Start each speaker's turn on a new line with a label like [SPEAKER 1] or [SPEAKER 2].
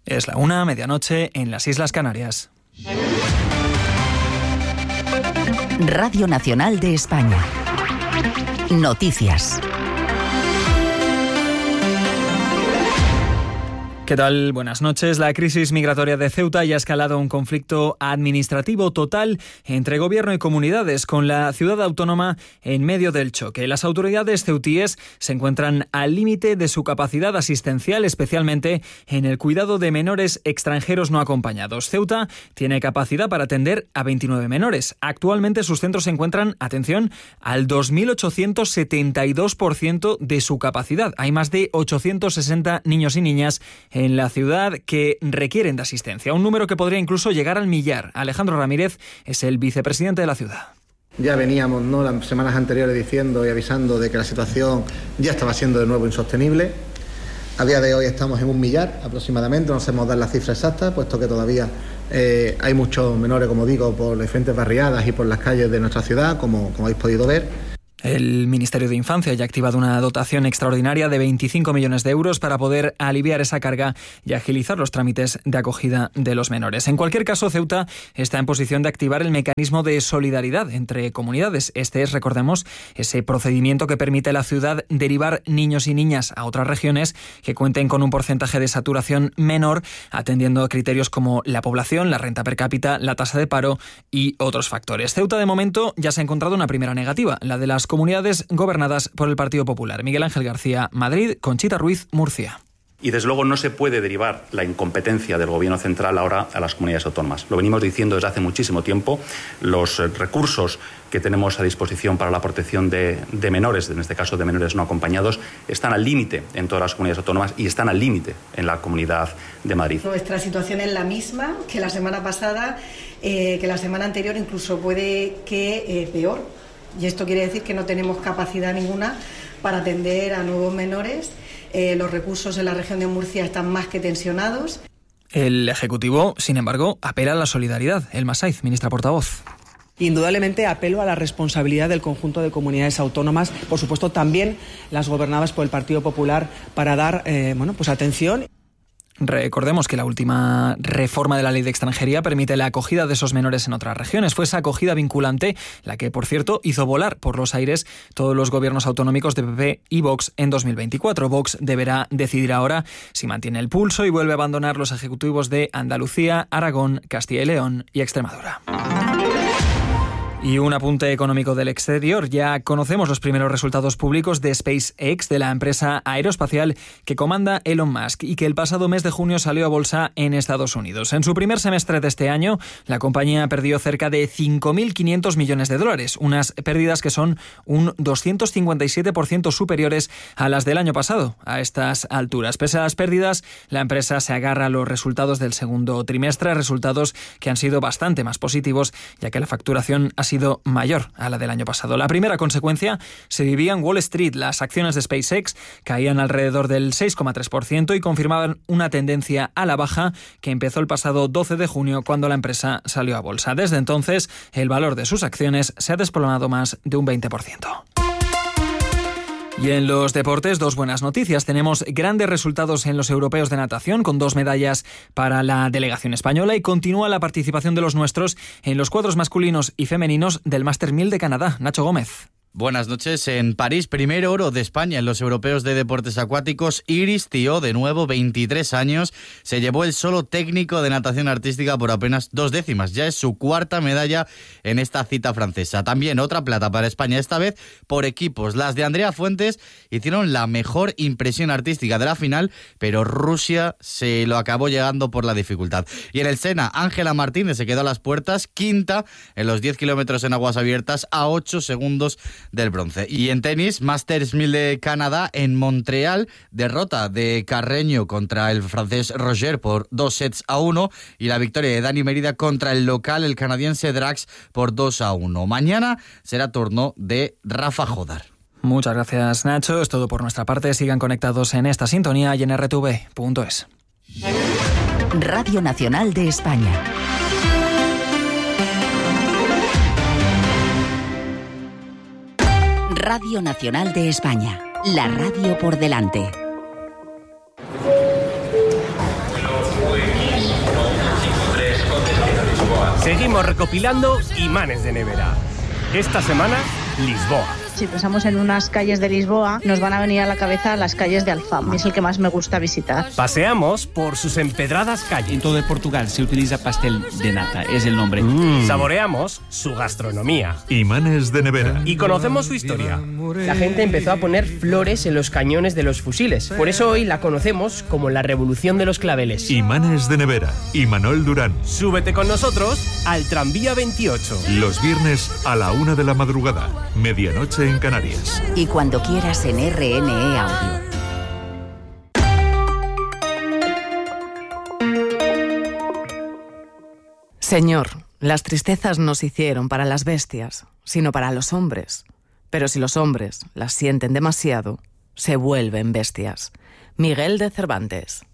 [SPEAKER 1] Es la 1:00, medianoche, en las Islas Canarias.
[SPEAKER 2] Radio Nacional de España. Noticias.
[SPEAKER 1] ¿Qué tal? Buenas noches. La crisis migratoria de Ceuta ya ha escalado un conflicto administrativo total entre gobierno y comunidades, con la ciudad autónoma en medio del choque. Las autoridades ceutíes se encuentran al límite de su capacidad asistencial, especialmente en el cuidado de menores extranjeros no acompañados. Ceuta tiene capacidad para atender a 29 menores. Actualmente sus centros se encuentran, atención, al 2.872% de su capacidad. Hay más de 860 niños y niñas en la ciudad que requieren de asistencia, un número que podría incluso llegar al millar. Alejandro Ramírez es el vicepresidente de la ciudad.
[SPEAKER 3] Ya veníamos, las semanas anteriores diciendo y avisando de que la situación ya estaba siendo de nuevo insostenible. A día de hoy estamos en 1 millar aproximadamente, no sabemos dar la cifra exacta, puesto que todavía hay muchos menores, como digo, por las diferentes barriadas y por las calles de nuestra ciudad, como habéis podido ver.
[SPEAKER 1] El Ministerio de Infancia ya ha activado una dotación extraordinaria de 25 millones de euros para poder aliviar esa carga y agilizar los trámites de acogida de los menores. En cualquier caso, Ceuta está en posición de activar el mecanismo de solidaridad entre comunidades. Este es, recordemos, ese procedimiento que permite a la ciudad derivar niños y niñas a otras regiones que cuenten con un porcentaje de saturación menor, atendiendo a criterios como la población, la renta per cápita, la tasa de paro y otros factores. Ceuta, de momento, ya se ha encontrado una primera negativa, la de las comunidades gobernadas por el Partido Popular. Miguel Ángel García, Madrid; Conchita Ruiz, Murcia.
[SPEAKER 4] Y desde luego no se puede derivar la incompetencia del Gobierno central ahora a las comunidades autónomas. Lo venimos diciendo desde hace muchísimo tiempo. Los recursos que tenemos a disposición para la protección de menores, en este caso de menores no acompañados, están al límite en todas las comunidades autónomas y están al límite en la Comunidad de Madrid.
[SPEAKER 5] Nuestra situación es la misma que la semana pasada, que la semana anterior, incluso puede que peor. Y esto quiere decir que no tenemos capacidad ninguna para atender a nuevos menores. Los recursos en la región de Murcia están más que tensionados.
[SPEAKER 1] El Ejecutivo, sin embargo, apela a la solidaridad. Elma Saiz, ministra portavoz.
[SPEAKER 6] Indudablemente apelo a la responsabilidad del conjunto de comunidades autónomas, por supuesto también las gobernadas por el Partido Popular, para dar atención.
[SPEAKER 1] Recordemos que la última reforma de la Ley de Extranjería permite la acogida de esos menores en otras regiones. Fue esa acogida vinculante la que, por cierto, hizo volar por los aires todos los gobiernos autonómicos de PP y Vox en 2024. Vox deberá decidir ahora si mantiene el pulso y vuelve a abandonar los ejecutivos de Andalucía, Aragón, Castilla y León y Extremadura. Y un apunte económico del exterior. Ya conocemos los primeros resultados públicos de SpaceX, de la empresa aeroespacial que comanda Elon Musk y que el pasado mes de junio salió a bolsa en Estados Unidos. En su primer semestre de este año, la compañía perdió cerca de 5.500 millones de dólares, unas pérdidas que son un 257% superiores a las del año pasado. A estas alturas, pese a las pérdidas, la empresa se agarra a los resultados del segundo trimestre, resultados que han sido bastante más positivos, ya que la facturación ha sido mayor a la del año pasado. La primera consecuencia se vivía en Wall Street. Las acciones de SpaceX caían alrededor del 6,3% y confirmaban una tendencia a la baja que empezó el pasado 12 de junio cuando la empresa salió a bolsa. Desde entonces, el valor de sus acciones se ha desplomado más de un 20%. Y en los deportes, 2 buenas noticias. Tenemos grandes resultados en los europeos de natación, con 2 medallas para la delegación española, y continúa la participación de los nuestros en los cuadros masculinos y femeninos del Masters 1000 de Canadá. Nacho Gómez.
[SPEAKER 7] Buenas noches. En París, primer oro de España en los europeos de deportes acuáticos. Iris Thiaud, de nuevo, 23 años, se llevó el solo técnico de natación artística por apenas 2 décimas. Ya es su 4ª medalla en esta cita francesa. También otra plata para España, esta vez por equipos. Las de Andrea Fuentes hicieron la mejor impresión artística de la final, pero Rusia se lo acabó llegando por la dificultad. Y en el Sena, Ángela Martínez se quedó a las puertas, 5ª en los 10 kilómetros en aguas abiertas, a 8 segundos del bronce. Y en tenis, Masters 1000 de Canadá en Montreal, derrota de Carreño contra el francés Roger por 2-1 y la victoria de Dani Merida contra el local, el canadiense Drax, por 2-1. Mañana será turno de Rafa Jodar.
[SPEAKER 1] Muchas gracias, Nacho. Es todo por nuestra parte. Sigan conectados en esta sintonía y en rtv.es.
[SPEAKER 2] Radio Nacional de España. Radio Nacional de España, la radio por delante.
[SPEAKER 8] Seguimos recopilando imanes de nevera. Esta semana, Lisboa.
[SPEAKER 9] Si pensamos en unas calles de Lisboa, nos van a venir a la cabeza las calles de Alfama. Es el que más me gusta visitar.
[SPEAKER 8] Paseamos por sus empedradas calles.
[SPEAKER 10] En todo Portugal se utiliza pastel de nata, es el nombre.
[SPEAKER 8] Saboreamos su gastronomía.
[SPEAKER 11] Imanes de nevera.
[SPEAKER 8] Y conocemos su historia.
[SPEAKER 12] La gente empezó a poner flores en los cañones de los fusiles. Por eso hoy la conocemos como la Revolución de los Claveles.
[SPEAKER 11] Imanes de nevera. Imanol Durán.
[SPEAKER 8] Súbete con nosotros al tranvía 28.
[SPEAKER 11] Los viernes a la 1 de la madrugada. Medianoche en Canarias.
[SPEAKER 2] Y cuando quieras en RNE Audio.
[SPEAKER 13] Señor, las tristezas no se hicieron para las bestias, sino para los hombres. Pero si los hombres las sienten demasiado, se vuelven bestias. Miguel de Cervantes.